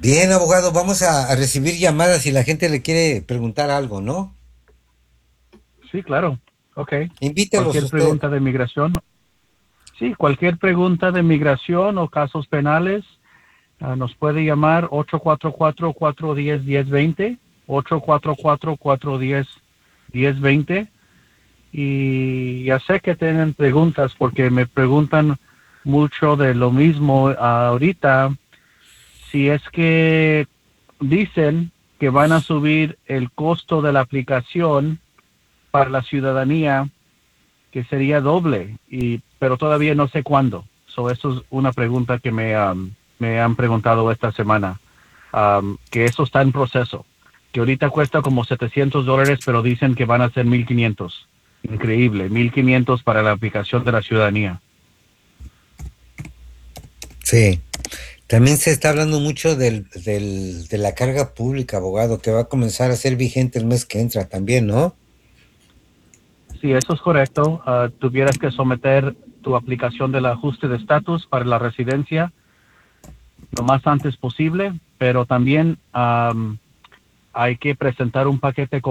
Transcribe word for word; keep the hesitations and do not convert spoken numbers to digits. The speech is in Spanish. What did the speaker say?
Bien, abogado, vamos a, a recibir llamadas si la gente le quiere preguntar algo, ¿no? Sí, claro. Ok. Invítelos Cualquier usted. pregunta de migración. Sí, cualquier pregunta de migración o casos penales, ah, nos puede llamar ocho cuatro cuatro, cuatro uno cero, uno cero dos cero, ocho cuatro cuatro, cuatro uno cero, uno cero dos cero. Y ya sé que tienen preguntas porque me preguntan mucho de lo mismo ahorita. Si es que dicen que van a subir el costo de la aplicación para la ciudadanía, que sería doble, y, pero todavía no sé cuándo. So, eso es una pregunta que me, um, me han preguntado esta semana, um, que eso está en proceso, que ahorita cuesta como setecientos dólares, pero dicen que van a ser mil quinientos. Increíble, mil quinientos para la aplicación de la ciudadanía. Sí. También se está hablando mucho del, del- de la carga pública, abogado, que va a comenzar a ser vigente el mes que entra también, ¿no? Si eso es correcto, uh, tuvieras que someter tu aplicación del ajuste de estatus para la residencia lo más antes posible, pero también um, hay que presentar un paquete